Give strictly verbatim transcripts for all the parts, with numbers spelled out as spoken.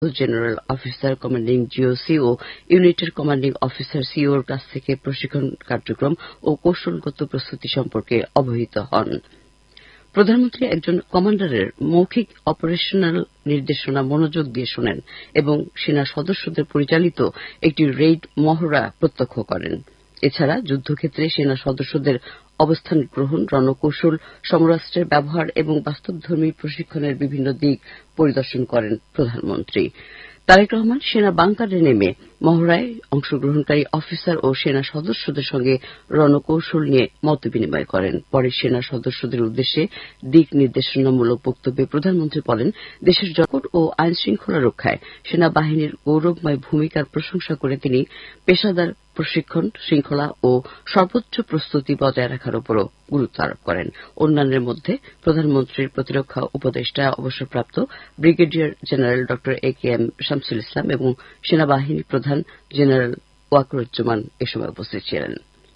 General officer commanding GOC ও ইউনিটের commanding officer sure কাছ থেকে প্রশিক্ষণ কার্যক্রম ও কৌশলগত প্রস্তুতি সম্পর্কে অবহিত হন। প্রধানমন্ত্রী একজন কমান্ডারের মৌখিক অপারেশনাল নির্দেশনা মনোযোগ দিয়ে শোনেন এবং সেনা সদস্যদের পরিচালিত একটি রেইড মহড়া প্রত্যক্ষ করেন। এছাড়া যুদ্ধক্ষেত্রে সেনা সদস্যদের অবস্থান গ্রহণ, রণকৌশল, সমরাস্ত্রের ব্যবহার এবং বাস্তবধর্মী প্রশিক্ষণের বিভিন্ন দিক পরিদর্শন করেন প্রধানমন্ত্রী। তারেক রহমান সেনা বাংকারে নেমে মহড়ায় অংশগ্রহণকারী অফিসার ও সেনা সদস্যদের সঙ্গে রণকৌশল নিয়ে মতবিনিময় করেন। পরে সেনা সদস্যদের উদ্দেশ্যে দিক নির্দেশনামূলক বক্তব্যে প্রধানমন্ত্রী বলেন, দেশের জনগণ ও আইন শৃঙ্খলা রক্ষায় সেনাবাহিনীর গৌরবময় ভূমিকার প্রশংসা করে তিনি পেশাদার প্রশিক্ষণ, শৃঙ্খলা ও সর্বোচ্চ প্রস্তুতি বজায় রাখার উপরও গুরুত্ব আরোপ করেন। অন্যান্যের মধ্যে প্রধানমন্ত্রীর প্রতিরক্ষা উপদেষ্টা অবসরপ্রাপ্ত ব্রিগেডিয়ার জেনারেল ড এ কে এম শামসুল ইসলাম এবং সেনাবাহিনী প্রধান জেনারেল ওয়াকরুজ্জামান এ সময় উপস্থিত ছিলেন।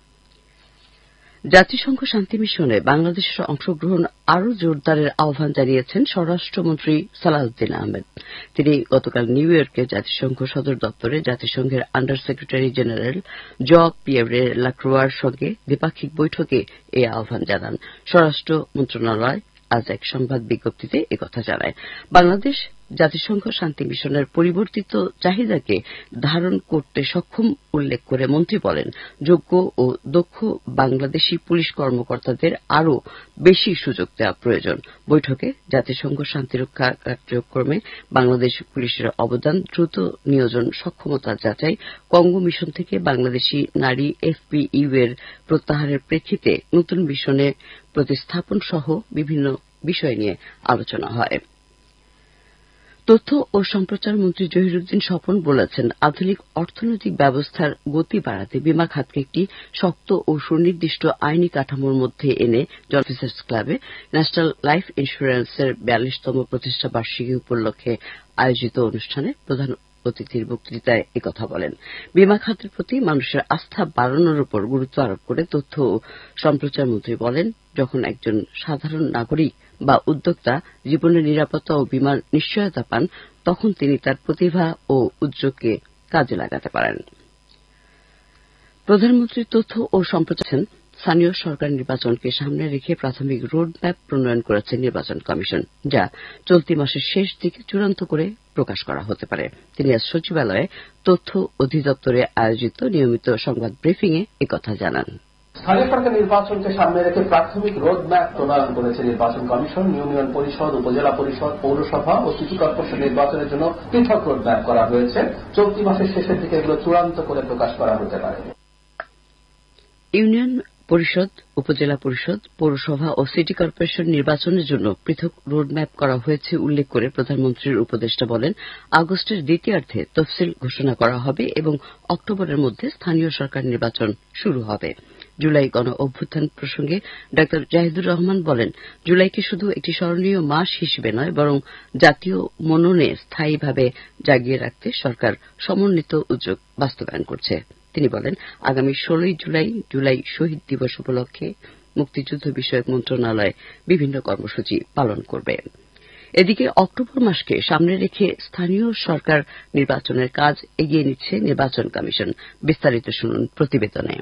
জাতিসংঘ শান্তি মিশনে বাংলাদেশের অংশগ্রহণ আরও জোরদারের আহ্বান জানিয়েছেন স্বরাষ্ট্রমন্ত্রী সালাউদ্দিন আহমেদ। তিনি গতকাল নিউ ইয়র্কে জাতিসংঘ সদর দপ্তরে জাতিসংঘের আন্ডার সেক্রেটারি জেনারেল জ পিয়েরে লাক্রোয়ার সঙ্গে দ্বিপাক্ষিক বৈঠকে এ আহ্বান জানান। স্বরাষ্ট্র মন্ত্রণালয় আজ এক সংবাদ বিজ্ঞপ্তিতে একথা জানায়। বাংলাদেশ জাতিসংঘ শান্তি মিশনের পরিবর্তিত চাহিদাকে ধারণ করতে সক্ষম উল্লেখ করে মন্ত্রী বলেন, যোগ্য ও দক্ষ বাংলাদেশি পুলিশ কর্মকর্তাদের আরও বেশি সুযোগ দেওয়া প্রয়োজন। বৈঠকে জাতিসংঘ শান্তিরক্ষা কার্যক্রমে বাংলাদেশ পুলিশের অবদান, দ্রুত নিয়োজন সক্ষমতা যাচাই, কঙ্গো মিশন থেকে বাংলাদেশি নারী এফপিইউ এর প্রত্যাহারের প্রেক্ষিতে নতুন মিশনে প্রতিস্থাপন সহ বিভিন্ন বিষয় নিয়ে আলোচনা হয়। তথ্য ও সম্প্রচার মন্ত্রী জহিরুদ্দিন স্বপন বলেছেন, আধুনিক অর্থনৈতিক ব্যবস্থার গতি বাড়াতে বিমা খাতকে একটি শক্ত ও সুনির্দিষ্ট আইনি কাঠামোর মধ্যে এনে জন অফিসার্স ক্লাবে ন্যাশনাল লাইফ ইন্স্যুরেন্সের বিয়াল্লিশতম প্রতিষ্ঠা বার্ষিকী উপলক্ষে আয়োজিত অনুষ্ঠানে প্রধান অতিথির বক্তৃতায় একথা বলেন। বিমা খাতের প্রতি মানুষের আস্থা বাড়ানোর উপর গুরুত্ব আরোপ করে তথ্য ও সম্প্রচার মন্ত্রী বলেন, যখন একজন সাধারণ নাগরিক বা উদ্যোক্তা জীবনের নিরাপত্তা ও বীমার নিশ্চয়তা পান, তখন তিনি তার প্রতিভা ও উদ্যোগকে কাজে লাগাতে পারেন। প্রধানমন্ত্রী তথ্য ও সম্প্রচার স্থানীয় সরকার নির্বাচনকে সামনে রেখে প্রাথমিক রোডম্যাপ প্রণয়ন করেছে নির্বাচন কমিশন, যা চলতি মাসের শেষ দিকে চূড়ান্ত করে প্রকাশ করা হতে পারে। তিনি আজ সচিবালয়ে তথ্য অধিদপ্তরে আয়োজিত নিয়মিত সংবাদ ব্রিফিং এ একথা জানান। স্থানীয় সরকার নির্বাচনকে সামনে রেখে প্রাথমিক রোডম্যাপ প্রণয়ন করেছে নির্বাচন কমিশন। ইউনিয়ন পরিষদ, উপজেলা পরিষদ, পৌরসভা ও সিটি কর্পোরেশন নির্বাচনের জন্য পৃথক রোডম্যাপ করা হয়েছে। চলতি মাসের শেষের দিকে এগুলো চূড়ান্ত করে প্রকাশ করা হতে পারে। ইউনিয়ন পরিষদ, উপজেলা পরিষদ, পৌরসভা ও সিটি কর্পোরেশন নির্বাচনের জন্য পৃথক রোডম্যাপ করা হয়েছে উল্লেখ করে প্রধানমন্ত্রীর উপদেষ্টা বলেন, আগস্টের দ্বিতীয়ার্ধে তফসিল ঘোষণা করা হবে এবং অক্টোবরের মধ্যে স্থানীয় সরকার নির্বাচন শুরু হবে। জুলাই গণ অভ্যুত্থান প্রসঙ্গে ডা জাহিদুর রহমান বলেন, জুলাইকে শুধু একটি স্মরণীয় মাস হিসেবে নয়, বরং জাতীয় মননে স্থায়ীভাবে জাগিয়ে রাখতে সরকার সমন্বিত উদ্যোগ বাস্তবায়ন করছে। তিনি বলেন, আগামী ষোলোই জুলাই জুলাই শহীদ দিবস উপলক্ষে মুক্তিযুদ্ধ বিষয়ক মন্ত্রণালয় বিভিন্ন কর্মসূচি পালন করবে। এদিকে অক্টোবর মাসকে সামনে রেখে স্থানীয় সরকার নির্বাচনের কাজ এগিয়ে নিচ্ছে নির্বাচন কমিশন। বিস্তারিত শুনুন প্রতিবেদনে।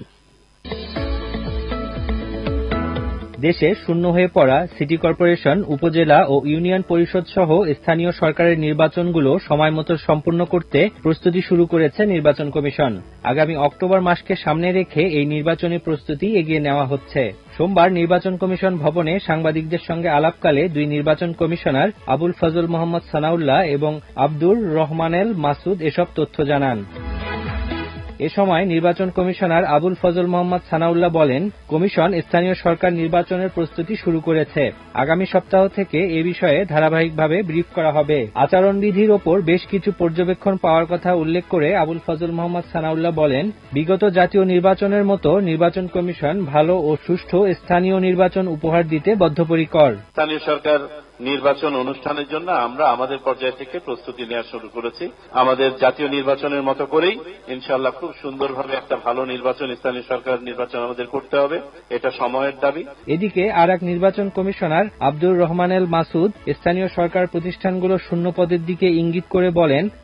দেশে শূন্য হয়ে পড়া সিটি কর্পোরেশন, উপজেলা ও ইউনিয়ন পরিষদ সহ স্থানীয় সরকারের নির্বাচনগুলো সময়মতো সম্পন্ন করতে প্রস্তুতি শুরু করেছে নির্বাচন কমিশন। আগামী অক্টোবর মাসকে সামনে রেখে এই নির্বাচনী প্রস্তুতি এগিয়ে নেওয়া হচ্ছে। সোমবার নির্বাচন কমিশন ভবনে সাংবাদিকদের সঙ্গে আলাপকালে দুই নির্বাচন কমিশনার আবুল ফজল মোহাম্মদ সানাউল্লাহ এবং আব্দুর রহমানেল মাসুদ এসব তথ্য জানান। এ সময় নির্বাচন কমিশনার আবুল ফজল মোহাম্মদ সানাউল্লাহ বলেন, কমিশন স্থানীয় সরকার নির্বাচনের প্রস্তুতি শুরু করেছে। আগামী সপ্তাহ থেকে এ বিষয়ে ধারাবাহিকভাবে ব্রিফ করা হবে। আচরণবিধির ওপর বেশ কিছু পর্যবেক্ষণ পাওয়ার কথা উল্লেখ করে আবুল ফজল মোহাম্মদ সানাউল্লাহ বলেন, বিগত জাতীয় নির্বাচনের মতো নির্বাচন কমিশন ভালো ও সুষ্ঠু স্থানীয় নির্বাচন উপহার দিতে বদ্ধপরিকর। স্থানীয় সরকার নির্বাচন অনুষ্ঠানের জন্য আমরা আমাদের পর্যায় থেকে প্রস্তুতি নেওয়া শুরু করেছি। আমাদের জাতীয় নির্বাচনের মতো করেই ইনশাআল্লাহ খুব সুন্দরভাবে একটা ভালো নির্বাচন, স্থানীয় সরকার নির্বাচন আমাদের করতে হবে, এটা সময়ের দাবি। এদিকে আর এক নির্বাচন কমিশনার আব্দুর রহমান এল মাসুদ স্থানীয় সরকার প্রতিষ্ঠানগুলো শূন্য পদের দিকে ইঙ্গিত করে বলেন,